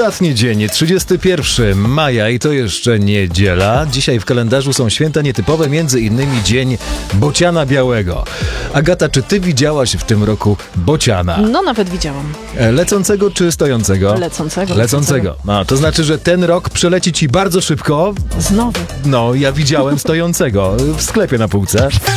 Ostatni dzień, 31 maja i to jeszcze niedziela. Dzisiaj w kalendarzu są święta nietypowe, między innymi Dzień Bociana Białego. Agata, czy ty widziałaś w tym roku bociana? No nawet widziałam. Lecącego czy stojącego? Lecącego. No, to znaczy, że ten rok przeleci ci bardzo szybko. Znowu. No, ja widziałem stojącego w sklepie na półce.